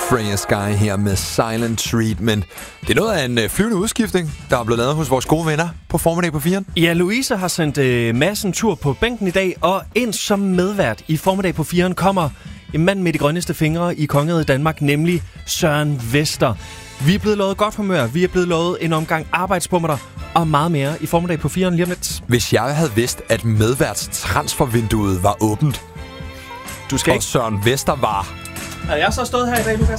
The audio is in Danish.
Freya Sky her med Silent Treatment. Det er noget af en flyvende udskiftning, der er blevet lavet hos vores gode venner på Formiddag på 4'eren. Ja, Louise har sendt massen tur på bænken i dag, og ind som medvært i Formiddag på 4'eren kommer en mand med de grønneste fingre i kongeriget Danmark, nemlig Søren Vester. Vi er blevet lovet godt humør, vi er blevet lovet en omgang arbejdsbummer og meget mere i Formiddag på 4'eren lige om lidt. Hvis jeg havde vidst, at medværtstransfervinduet var åbent, Du skal og ikke... Søren Vester var... Havde jeg så stået her i dag, Lukas?